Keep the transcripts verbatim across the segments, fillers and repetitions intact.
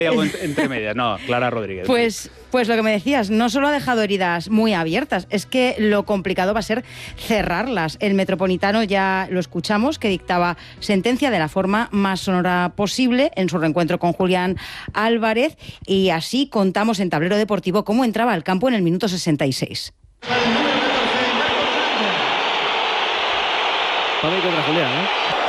algo entre medias, no, Clara Rodríguez. Pues, pues lo que me decías, no solo ha dejado heridas muy abiertas, es que lo complicado va a ser cerrarlas. El Metropolitano, ya lo escuchamos, que dictaba sentencia de la forma más sonora posible en su reencuentro con Julián Álvarez, y así contamos en Tablero Deportivo cómo entraba al campo en el minuto sesenta y seis. Pablo contra Julián, ¿eh?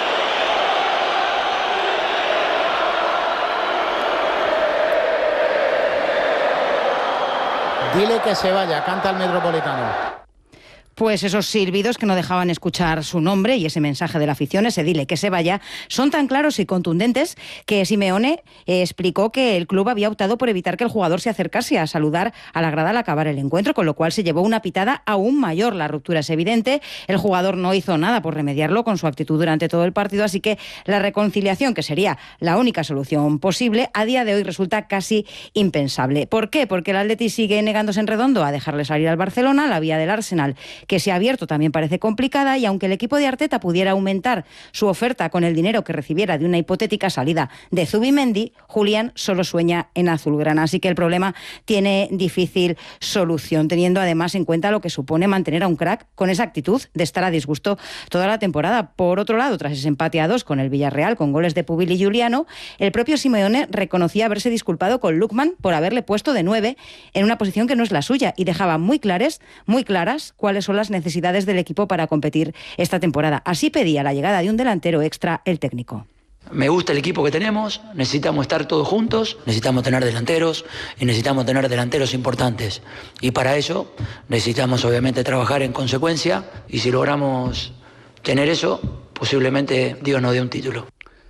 Dile que se vaya, canta el Metropolitano. Pues esos silbidos que no dejaban escuchar su nombre y ese mensaje de la afición, ese dile que se vaya, son tan claros y contundentes que Simeone eh, explicó que el club había optado por evitar que el jugador se acercase a saludar a la grada al acabar el encuentro, con lo cual se llevó una pitada aún mayor. La ruptura es evidente, el jugador no hizo nada por remediarlo con su actitud durante todo el partido, así que la reconciliación, que sería la única solución posible, a día de hoy resulta casi impensable. ¿Por qué? Porque el Atleti sigue negándose en redondo a dejarle salir al Barcelona, la vía del Arsenal, que se ha abierto, también parece complicada, y aunque el equipo de Arteta pudiera aumentar su oferta con el dinero que recibiera de una hipotética salida de Zubimendi, Julián solo sueña en azulgrana, así que el problema tiene difícil solución, teniendo además en cuenta lo que supone mantener a un crack con esa actitud de estar a disgusto toda la temporada. Por otro lado, tras ese empate a dos con el Villarreal, con goles de Pubil y Juliano, el propio Simeone reconocía haberse disculpado con Lookman por haberle puesto de nueve en una posición que no es la suya, y dejaba muy claras, muy claras cuáles son las necesidades del equipo para competir esta temporada. Así pedía la llegada de un delantero extra el técnico. Me gusta el equipo que tenemos, necesitamos estar todos juntos, necesitamos tener delanteros y necesitamos tener delanteros importantes. Y para eso necesitamos obviamente trabajar en consecuencia, y si logramos tener eso, posiblemente Dios nos dé un título.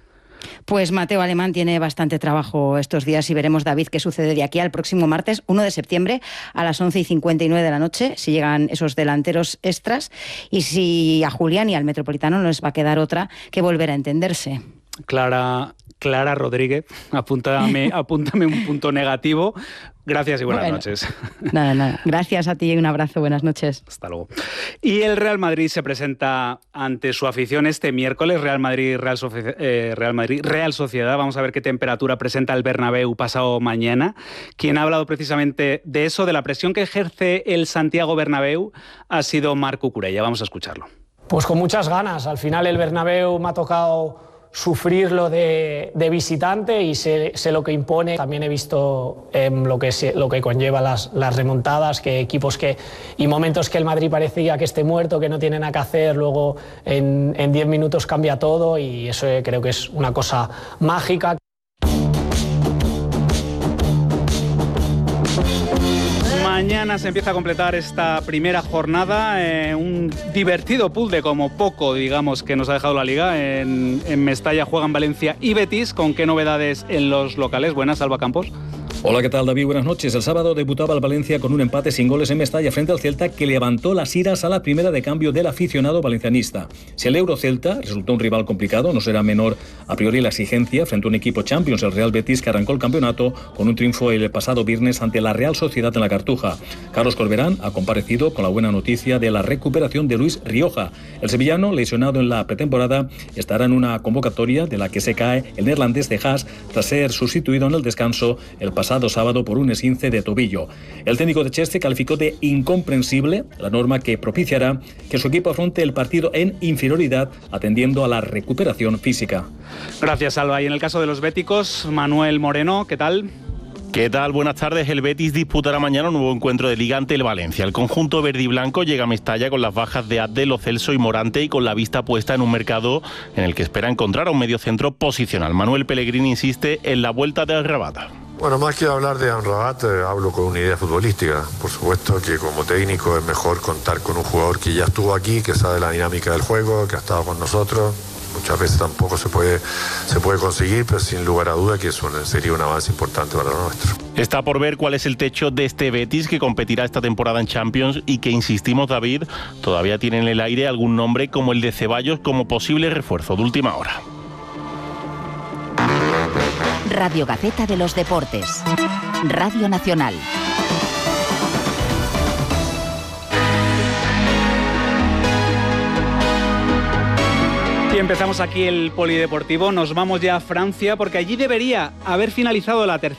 Pues Mateo Alemán tiene bastante trabajo estos días y veremos, David, qué sucede de aquí al próximo martes uno de septiembre a las once y cincuenta y nueve de la noche, si llegan esos delanteros extras, y si a Julián y al Metropolitano no les va a quedar otra que volver a entenderse. Clara, Clara Rodríguez, apúntame, apúntame un punto negativo. Gracias y buenas bueno, noches. Nada, nada. Gracias a ti y un abrazo. Buenas noches. Hasta luego. Y el Real Madrid se presenta ante su afición este miércoles. Real Madrid, Real, Soci- eh, Real Madrid, Real Sociedad. Vamos a ver qué temperatura presenta el Bernabéu pasado mañana. Quien ha hablado precisamente de eso, de la presión que ejerce el Santiago Bernabéu, ha sido Marc Cucurella. Vamos a escucharlo. Pues con muchas ganas. Al final el Bernabéu me ha tocado sufrirlo de, de visitante y sé, sé lo que impone. También he visto eh, lo, que se, lo que conlleva las, las remontadas, que equipos que y momentos que el Madrid parecía que esté muerto, que no tiene nada que hacer, luego en diez minutos cambia todo, y eso creo que es una cosa mágica. Mañana se empieza a completar esta primera jornada, eh, un divertido puzzle como poco, digamos, que nos ha dejado la Liga. En, en Mestalla juegan Valencia y Betis. ¿Con qué novedades en los locales? Buenas, Alba Campos. Hola, ¿qué tal, David? Buenas noches. El sábado debutaba el Valencia con un empate sin goles en Mestalla frente al Celta, que levantó las iras a la primera de cambio del aficionado valencianista. Si el Euro Celta resultó un rival complicado, no será menor a priori la exigencia frente a un equipo Champions, el Real Betis, que arrancó el campeonato con un triunfo el pasado viernes ante la Real Sociedad en la Cartuja. Carlos Corberán ha comparecido con la buena noticia de la recuperación de Luis Rioja. El sevillano, lesionado en la pretemporada, estará en una convocatoria de la que se cae el neerlandés de Haas tras ser sustituido en el descanso el pasado sábado por un esguince de tobillo. El técnico de Chelsea calificó de incomprensible la norma que propiciará que su equipo afronte el partido en inferioridad, atendiendo a la recuperación física. Gracias, Alba. Y en el caso de los béticos, Manuel Moreno, ¿qué tal? ¿Qué tal? Buenas tardes. El Betis disputará mañana un nuevo encuentro de Liga ante el Valencia. El conjunto verde y blanco llega a Mestalla con las bajas de Abde, Lo Celso y Morante, y con la vista puesta en un mercado en el que espera encontrar a un mediocentro posicional. Manuel Pellegrini insiste en la vuelta de Amrabat. Bueno, más que hablar de Amrabat, eh, hablo con una idea futbolística. Por supuesto que como técnico es mejor contar con un jugador que ya estuvo aquí, que sabe la dinámica del juego, que ha estado con nosotros. Muchas veces tampoco se puede, se puede conseguir, pero sin lugar a duda que eso sería un avance importante para lo nuestro. Está por ver cuál es el techo de este Betis, que competirá esta temporada en Champions y que, insistimos, David, todavía tiene en el aire algún nombre como el de Ceballos como posible refuerzo de última hora. Radio Gaceta de los Deportes. Radio Nacional. Y empezamos aquí el polideportivo. Nos vamos ya a Francia, porque allí debería haber finalizado la tercera